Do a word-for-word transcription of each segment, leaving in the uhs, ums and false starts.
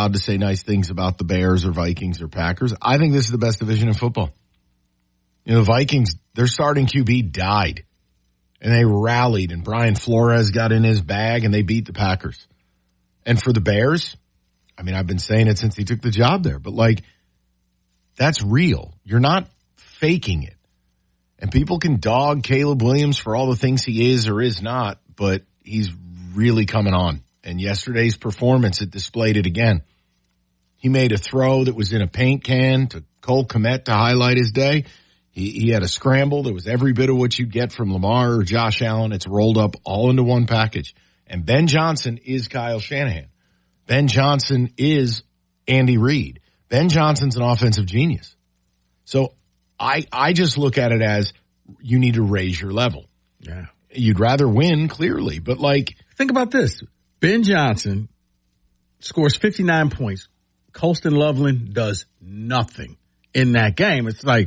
allowed to say nice things about the Bears or Vikings or Packers. I think this is the best division in football. You know, the Vikings, their starting Q B died, and they rallied, and Brian Flores got in his bag, and they beat the Packers. And for the Bears, I mean, I've been saying it since he took the job there, but, like, that's real. You're not faking it. And people can dog Caleb Williams for all the things he is or is not, but he's really coming on. And yesterday's performance, it displayed it again. He made a throw that was in a paint can to Cole Kmet to highlight his day. He, he had a scramble that was every bit of what you get from Lamar or Josh Allen. It's rolled up all into one package. And Ben Johnson is Kyle Shanahan. Ben Johnson is Andy Reid. Ben Johnson's an offensive genius. So I I just look at it as you need to raise your level. Yeah. You'd rather win, clearly, but like... Think about this. Ben Johnson scores fifty-nine points. Colston Loveland does nothing in that game. It's like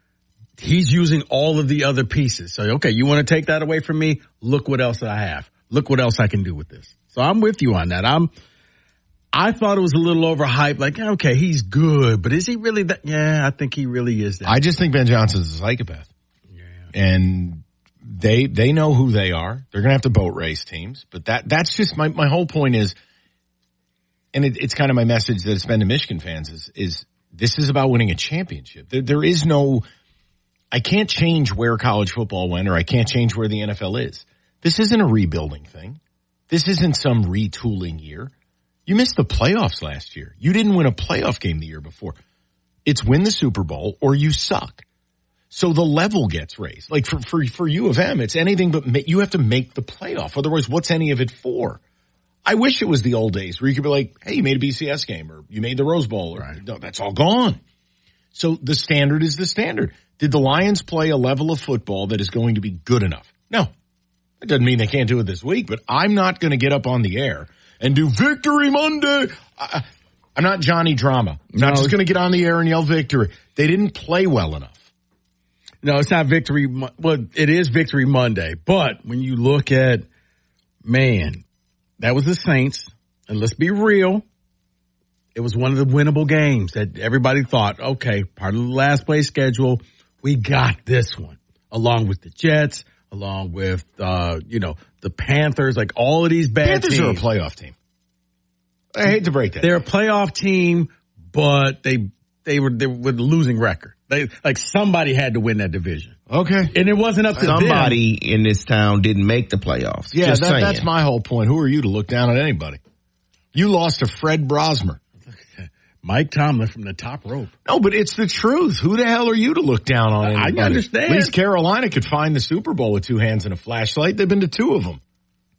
he's using all of the other pieces. So, okay, you want to take that away from me? Look what else I have. Look what else I can do with this. So I'm with you on that. I'm... I thought it was a little overhyped, like, okay, he's good, but is he really that? Yeah, I think he really is that. I just think Ben Johnson's a psychopath. Yeah. And they they know who they are. They're going to have to boat race teams. But that that's just my, my whole point is, and it, it's kind of my message that it's been to Michigan fans, is, is this is about winning a championship. There, there is no, I can't change where college football went, or I can't change where the N F L is. This isn't a rebuilding thing. This isn't some retooling year. You missed the playoffs last year. You didn't win a playoff game the year before. It's win the Super Bowl or you suck. So the level gets raised. Like for, for, for U of M, it's anything but ma- you have to make the playoff. Otherwise, what's any of it for? I wish it was the old days where you could be like, hey, you made a B C S game or you made the Rose Bowl. Or, right. No, that's all gone. So the standard is the standard. Did the Lions play a level of football that is going to be good enough? No. That doesn't mean they can't do it this week, but I'm not going to get up on the air and do Victory Monday. I, I'm not Johnny Drama. I'm no, not just going to get on the air and yell victory. They didn't play well enough. No, it's not Victory. Well, it is Victory Monday. But when you look at, man, that was the Saints. And let's be real. It was one of the winnable games that everybody thought, okay, part of the last place schedule, we got this one. Along with the Jets, along with, uh, you know, the Panthers, like all of these bad Panthers teams. are a playoff team. I hate to break that. They're a playoff team, but they they were they were the losing record. They like somebody had to win that division. Okay. And it wasn't up to Somebody them. in this town didn't make the playoffs. Yeah, Just that, saying. that's my whole point. Who are you to look down on anybody? You lost to Fred Brosmer. Mike Tomlin from the top rope. No, but it's the truth. Who the hell are you to look down on anybody? I understand. At least Carolina could find the Super Bowl with two hands and a flashlight. They've been to two of them.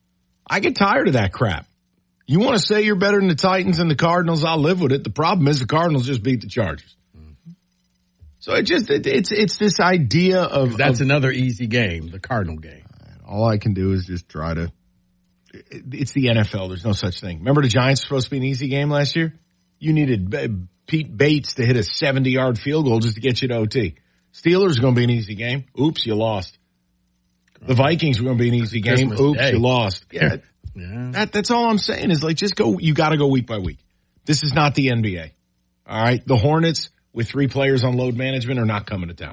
I get tired of that crap. You want to say you're better than the Titans and the Cardinals, I'll live with it. The problem is the Cardinals just beat the Chargers. Mm-hmm. So it just, it, it's, it's this idea of. That's of, another easy game, the Cardinal game. All I can do is just try to, it, it's the N F L. There's no such thing. Remember the Giants were supposed to be an easy game last year? You needed uh, Pete Bates to hit a seventy-yard field goal just to get you to O T. Steelers are going to be an easy game. Oops, you lost. The Vikings were going to be an easy game. Christmas Oops, Day. you lost. Yeah. yeah. That, that's all I'm saying is like just go, you got to go week by week. This is not the N B A. All right. The Hornets with three players on load management are not coming to town.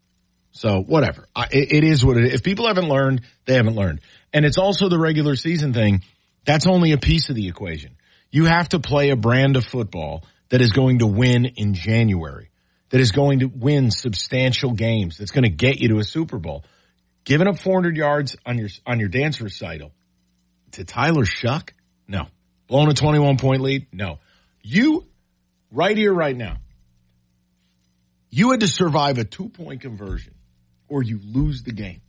So whatever. I, it, it is what it is. If people haven't learned, they haven't learned. And it's also the regular season thing. That's only a piece of the equation. You have to play a brand of football that is going to win in January, that is going to win substantial games, that's going to get you to a Super Bowl. Giving up four hundred yards on your on your dance recital to Tyler Shuck? No. Blowing a twenty-one point lead? No. You, right here, right now, you had to survive a two-point conversion or you lose the game.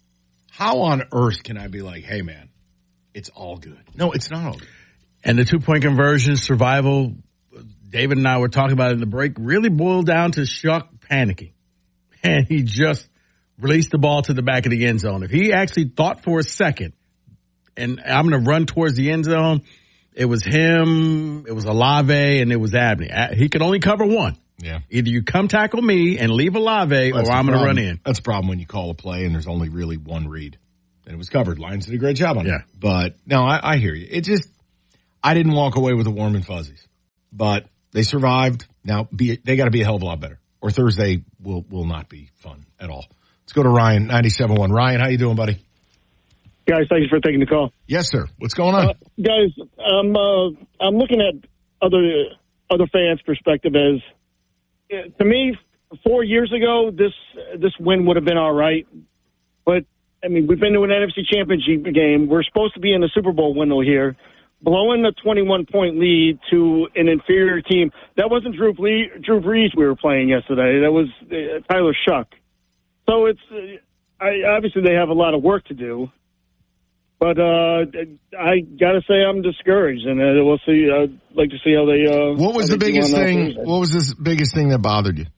How on earth can I be like, hey, man, it's all good? No, it's not all good. And the two-point conversion, survival, David and I were talking about it in the break, really boiled down to Shuck panicking. And he just released the ball to the back of the end zone. If he actually thought for a second, and I'm going to run towards the end zone, it was him, it was Olave, and it was Abney. He could only cover one. Yeah. Either you come tackle me and leave Olave, That's or I'm going to run in. That's the problem when you call a play and there's only really one read. And it was covered. Lions did a great job on yeah. it. But, no, I, I hear you. It just... I didn't walk away with the warm and fuzzies. but they survived. Now be, they got to be a hell of a lot better, or Thursday will will not be fun at all. Let's go to Ryan, ninety-seven point one. Ryan, how you doing, buddy? Guys, thank you for taking the call. Yes, sir. What's going on? Uh, guys, I'm uh, I'm looking at other other fans' perspective as uh, to me, four years ago, this this win would have been all right. But I mean, we've been to an N F C Championship game. We're supposed to be in the Super Bowl window here. Blowing a twenty-one point lead to an inferior team. That wasn't Drew Brees, Drew Brees we were playing yesterday. That was uh, Tyler Shuck. So it's uh, I, obviously they have a lot of work to do. But uh, I got to say I'm discouraged, and uh, we'll see. I'd like to see how they. Uh, what was the they biggest thing? What was the biggest thing that bothered you?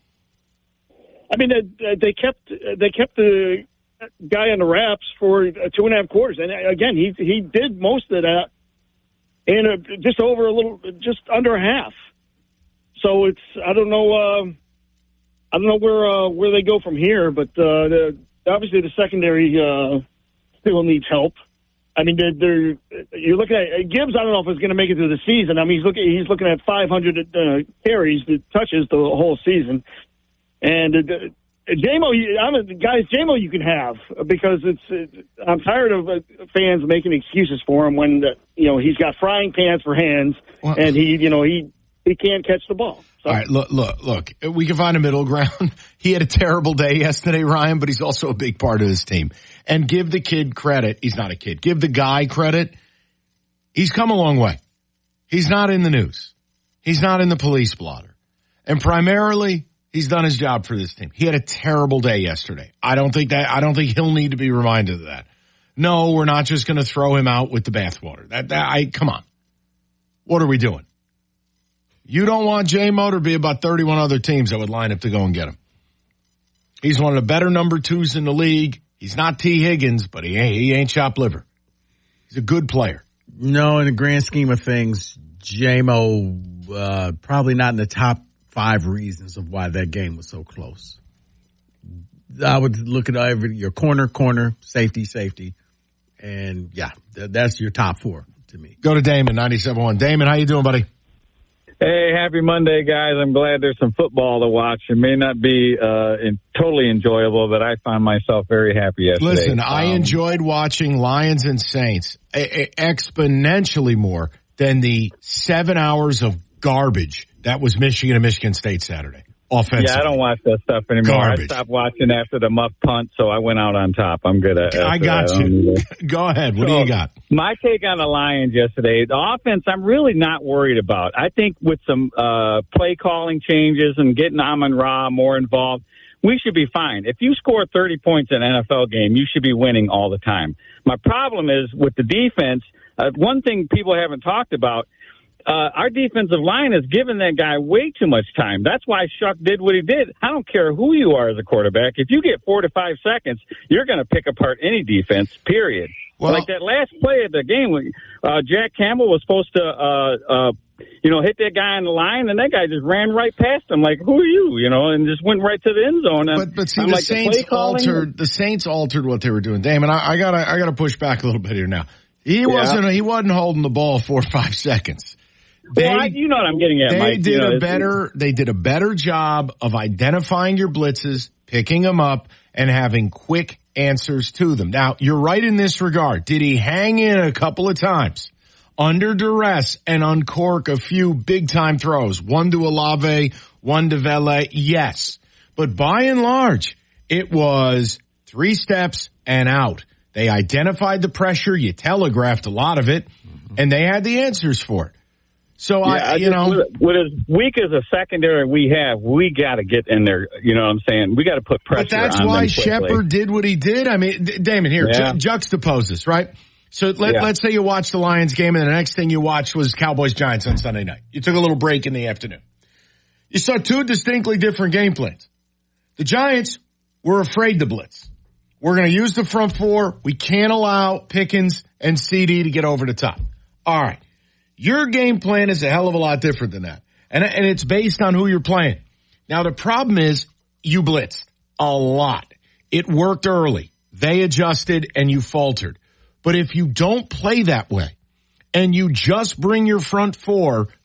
I mean, they, they kept they kept the guy on the wraps for two and a half quarters, and again, he he did most of that in a, just over a little, just under a half. So it's I don't know uh, I don't know where uh, where they go from here, but uh, the, obviously the secondary. Uh, Still needs help. I mean, they're, they're, you're looking at Gibbs. I don't know if he's going to make it through the season. I mean, he's looking he's looking at five hundred uh, carries, that touches the whole season. And uh, J-Mo, I'm a, guys, J-Mo you can have because it's. it, I'm tired of uh, fans making excuses for him when uh, you know he's got frying pans for hands well, and he you know he he can't catch the ball. So. All right, look, look, look. We can find a middle ground. He had a terrible day yesterday, Ryan, but he's also a big part of this team. And give the kid credit. He's not a kid. Give the guy credit. He's come a long way. He's not in the news. He's not in the police blotter. And primarily, he's done his job for this team. He had a terrible day yesterday. I don't think that, I don't think he'll need to be reminded of that. No, we're not just going to throw him out with the bathwater. That, that, I, come on. What are we doing? You don't want J-Mo to be about thirty-one other teams that would line up to go and get him. He's one of the better number twos in the league. He's not T. Higgins, but he ain't, he ain't chopped liver. He's a good player. No, in the grand scheme of things, J-Mo uh, probably not in the top five reasons of why that game was so close. I would look at every, your corner, corner, safety, safety, and yeah, th- that's your top four to me. Go to Damon, ninety-seven point one. Damon, how you doing, buddy? Hey, happy Monday, guys. I'm glad there's some football to watch. It may not be uh, in, totally enjoyable, but I found myself very happy yesterday. Listen, I um, enjoyed watching Lions and Saints a- a- exponentially more than the seven hours of garbage that was Michigan and Michigan State Saturday. Offensively. Yeah, I don't watch that stuff anymore. Garbage. I stopped watching after the muff punt, so I went out on top. I'm good at it. I got that. you. Go ahead. What so, do you got? My take on the Lions yesterday, the offense I'm really not worried about. I think with some uh, play calling changes and getting Amon-Ra more involved, we should be fine. If you score thirty points in an N F L game, you should be winning all the time. My problem is with the defense, uh, one thing people haven't talked about, Uh, our defensive line has given that guy way too much time. That's why Shuck did what he did. I don't care who you are as a quarterback. If you get four to five seconds, you're going to pick apart any defense, period. Well, like that last play of the game, uh, Jack Campbell was supposed to, uh, uh, you know, hit that guy on the line, and that guy just ran right past him. Like, who are you? You know, and just went right to the end zone. And but but see, I'm the like, Saints the altered. The Saints altered what they were doing. Damon, I, I gotta I gotta push back a little bit here now. He yeah. wasn't he wasn't holding the ball four or five seconds. They, well, I, you know what I'm getting at, They Mike. did you know, a better. They did a better job of identifying your blitzes, picking them up, and having quick answers to them. Now, you're right in this regard. Did he hang in a couple of times under duress and uncork a few big time throws? One to Olave, one to Vele. Yes, but by and large, it was three steps and out. They identified the pressure. You telegraphed a lot of it, and they had the answers for it. So, yeah, I, I you just, know. With, with as weak as a secondary we have, we got to get in there. You know what I'm saying? We got to put pressure on them. But that's why Shepard did what he did. I mean, Damon, here, yeah. ju- juxtapose this, right? So let, yeah. let's say you watched the Lions game and the next thing you watched was Cowboys-Giants on Sunday night. You took a little break in the afternoon. You saw two distinctly different game plans. The Giants were afraid to blitz. We're going to use the front four. We can't allow Pickens and C D to get over the top. All right. Your game plan is a hell of a lot different than that. And, and it's based on who you're playing. Now, the problem is you blitzed a lot. It worked early. They adjusted and you faltered. But if you don't play that way and you just bring your front four